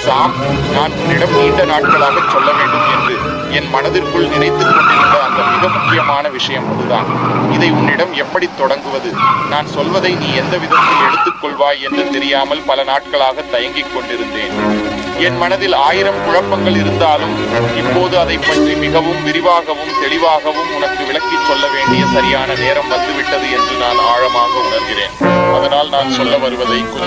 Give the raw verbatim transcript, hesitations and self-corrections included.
சாம், நான் உன்னிடம் நீண்ட நாட்களாக சொல்ல வேண்டும் என்று என் மனதிற்குள் நினைத்துக் கொண்டிருந்த அந்த மிக முக்கியமான விஷயம் அதுதான். இதை உன்னிடம் எப்படி தொடங்குவது, நான் சொல்வதை நீ எந்த விதத்தில் எடுத்துக்கொள்வாய் என்று தெரியாமல் பல நாட்களாக தயங்கிக் கொண்டிருந்தேன். என் மனதில் ஆயிரம் குழப்பங்கள் இருந்தாலும் இப்போது அதை பற்றி மிகவும் விரிவாகவும் தெளிவாகவும் உனக்கு விளக்கிச் சொல்ல வேண்டிய சரியான நேரம் வந்துவிட்டது என்று நான் ஆழமாக உணர்கிறேன். அதனால் நான் சொல்ல வருவதை